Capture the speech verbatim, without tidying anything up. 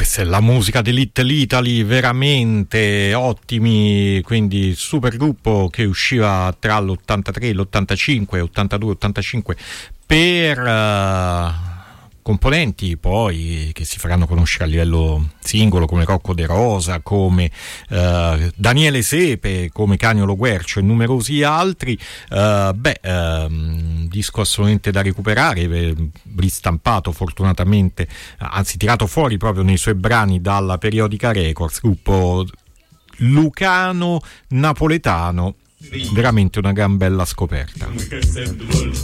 questa è la musica di Little Italy, veramente ottimi, quindi super gruppo che usciva tra l'ottantatré, l'ottantacinque, ottantadue, ottantacinque per uh, componenti poi che si faranno conoscere a livello singolo come Rocco De Rosa, come uh, Daniele Sepe, come Caniolo Guercio e numerosi altri. Uh, beh, um, disco assolutamente da recuperare, eh, ristampato fortunatamente, anzi tirato fuori proprio nei suoi brani dalla Periodica Records, gruppo lucano napoletano, veramente una gran bella scoperta.